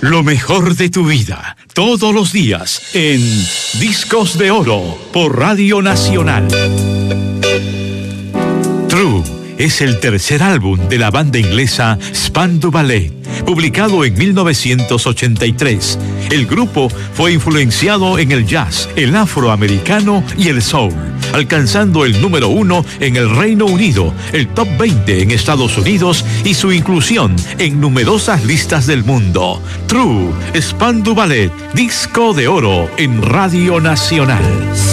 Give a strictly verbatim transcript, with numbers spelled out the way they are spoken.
Lo mejor de tu vida, todos los días, en Discos de Oro, por Radio Nacional. True es el tercer álbum de la banda inglesa Spandau Ballet, publicado en mil novecientos ochenta y tres. El grupo fue influenciado en el jazz, el afroamericano y el soul, alcanzando el número uno en el Reino Unido, el top veinte en Estados Unidos y su inclusión en numerosas listas del mundo. True, Spandau Ballet, Disco de Oro en Radio Nacional.